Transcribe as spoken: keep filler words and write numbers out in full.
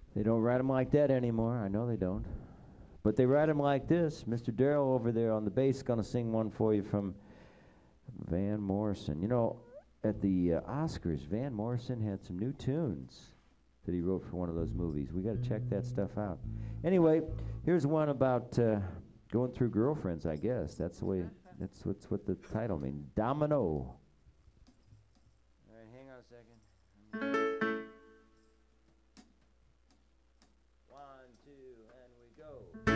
They don't write them like that anymore. I know they don't. But they write them like this. Mister Darrell over there on the bass is going to sing one for you from Van Morrison. You know, at the uh, Oscars, Van Morrison had some new tunes that he wrote for one of those movies. We got to check that stuff out. Anyway, here's one about uh, going through girlfriends, I guess. That's the way, that's what's what the title means. Domino. All right, hang on a second. One, two, and we go.